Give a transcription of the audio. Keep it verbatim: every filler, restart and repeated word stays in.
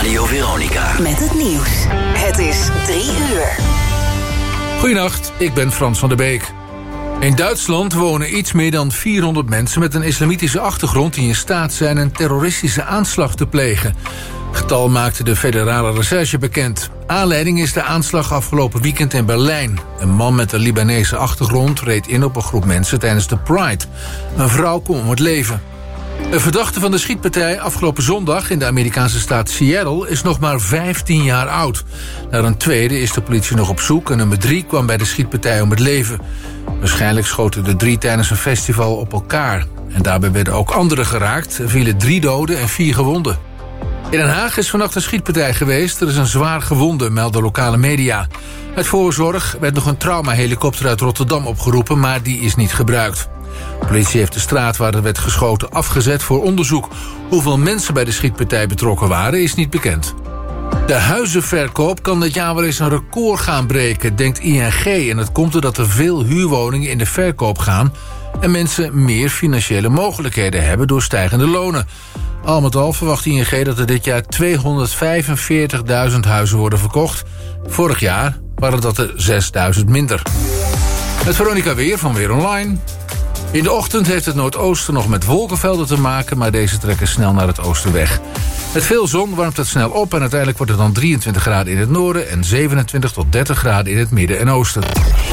Radio Veronica. Met het nieuws. Het is drie uur. Goedenacht, ik ben Frans van der Beek. In Duitsland wonen iets meer dan vierhonderd mensen met een islamitische achtergrond die in staat zijn een terroristische aanslag te plegen. Het getal maakte de federale recherche bekend. Aanleiding is de aanslag afgelopen weekend in Berlijn. Een man met een Libanese achtergrond reed in op een groep mensen tijdens de Pride. Een vrouw kwam om het leven. Een verdachte van de schietpartij afgelopen zondag in de Amerikaanse staat Seattle is nog maar vijftien jaar oud. Naar een tweede is de politie nog op zoek en nummer drie kwam bij de schietpartij om het leven. Waarschijnlijk schoten de drie tijdens een festival op elkaar. En daarbij werden ook anderen geraakt. Er vielen drie doden en vier gewonden. In Den Haag is vannacht een schietpartij geweest. Er is een zwaar gewonde, melden lokale media. Uit voorzorg werd nog een traumahelikopter uit Rotterdam opgeroepen, maar die is niet gebruikt. De politie heeft de straat waar er werd geschoten afgezet voor onderzoek. Hoeveel mensen bij de schietpartij betrokken waren, is niet bekend. De huizenverkoop kan dit jaar wel eens een record gaan breken, denkt I N G. En dat komt doordat er veel huurwoningen in de verkoop gaan en mensen meer financiële mogelijkheden hebben door stijgende lonen. Al met al verwacht I N G dat er dit jaar tweehonderdvijfenveertigduizend huizen worden verkocht. Vorig jaar waren dat er zesduizend minder. Het Veronica Weer van Weer Online. In de ochtend heeft het noordoosten nog met wolkenvelden te maken, maar deze trekken snel naar het oosten weg. Met veel zon warmt het snel op en uiteindelijk wordt het dan drieëntwintig graden in het noorden en zevenentwintig tot dertig graden in het midden en oosten.